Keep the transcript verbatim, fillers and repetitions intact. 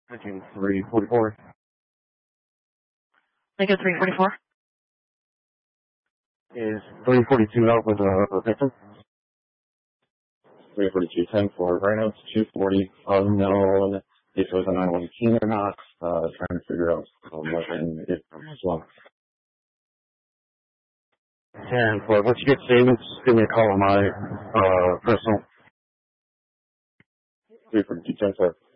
Lincoln three forty-four. Lincoln three forty-four. Is three forty-two out with a victim? three forty-two, ten for Rhinos, two forty, unknown if it was a nine one one or not, uh, trying to figure out um, what in it as well. ten for, once you get statements, give me a call on my uh, personal. three forty-two, ten for.